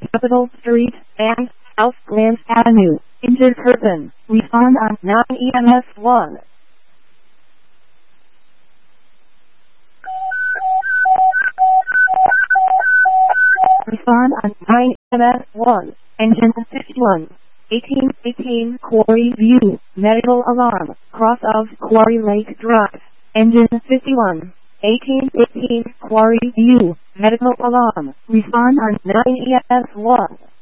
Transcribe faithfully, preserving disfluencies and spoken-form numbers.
Capitol Street and South Glens Avenue, injured person. Respond on nine E M S one. Respond on nine E M S one. Engine fifty-one. eighteen eighteen Quarry View, medical alarm, cross of Quarry Lake Drive. Engine fifty-one. eighteen eighteen Quarry View, medical alarm. Respond on nine E M S one.